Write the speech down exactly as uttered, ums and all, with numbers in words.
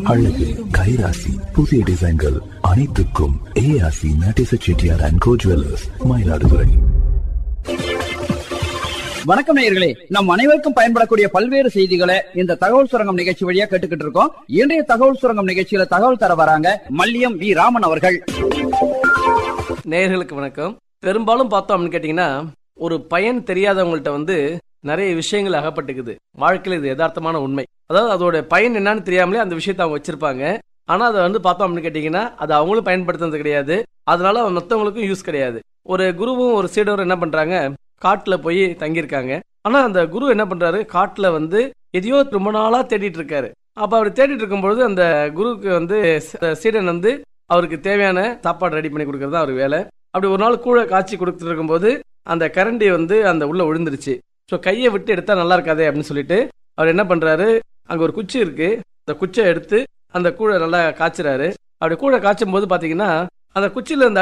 அழகு, கைராசி, புதிய டிசைன்கள் அனைத்துக்கும் ஏஆசி Natesa Chettiar and go jewellers, Mayiladuthurai. வணக்கம் நேயர்களே, நம் அனைவருக்கும் பயன்படக்கூடிய பல்வேறு செய்திகளை இந்த தகவல் சுரங்கம் நிகழ்ச்சி வழியா கேட்டுக்கிட்டு இருக்கோம். இன்றைய தகவல் சுரங்கம் நிகழ்ச்சியில தகவல் தர வராங்க மல்லியம் வி ராமன் அவர்கள். நேயர்களுக்கு வணக்கம். பெரும்பாலும் பார்த்தோம் அப்படின்னு கேட்டீங்கன்னா, ஒரு பயன் தெரியாதவங்கள்ட்ட வந்து நிறைய விஷயங்கள் அகப்பட்டுக்குது. வாழ்க்கையில் இது யதார்த்தமான உண்மை. அதாவது அதோட பயன் என்னன்னு தெரியாமலே அந்த விஷயத்தை அவங்க வச்சிருப்பாங்க. ஆனா அதை வந்து பார்த்தோம் அப்படின்னு கேட்டீங்கன்னா, அது அவங்களும் பயன்படுத்துறது கிடையாது. அதனால மற்றவங்களுக்கும் யூஸ் கிடையாது. ஒரு குருவும் ஒரு சீடரும் என்ன பண்றாங்க, காட்டுல போய் தங்கியிருக்காங்க. ஆனா அந்த குரு என்ன பண்றாரு, காட்டுல வந்து எதையோ ரொம்ப நாளா தேடிட்டு இருக்காரு. அப்ப அவர் தேடிட்டு இருக்கும்பொழுது அந்த குருவுக்கு வந்து சீடன் வந்து அவருக்கு தேவையான சாப்பாடு ரெடி பண்ணி கொடுக்கறது தான் அவர் வேலை. அப்படி ஒரு நாள் கூழ காய்ச்சி கொடுத்துட்டு இருக்கும்போது அந்த கரண்டி வந்து அந்த உள்ள விழுந்துருச்சு. ஸோ கையை விட்டு எடுத்தா நல்லா இருக்காதே அப்படின்னு சொல்லிட்டு அவர் என்ன பண்றாரு, அங்க ஒரு குச்சி இருக்கு, அந்த குச்சியை எடுத்து அந்த கூழை நல்லா காய்ச்சுறாரு. அப்படி கூழை காய்ச்சும் போது பாத்தீங்கன்னா அந்த குச்சியில இந்த